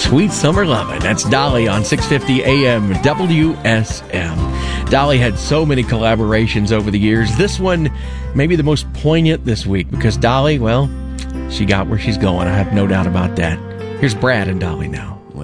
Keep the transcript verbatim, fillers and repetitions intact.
Sweet Summer Lovin'. That's Dolly on six fifty A M W S M. Dolly had so many collaborations over the years. This one, maybe the most poignant this week, because Dolly, well, she got where she's going. I have no doubt about that. Here's Brad and Dolly now.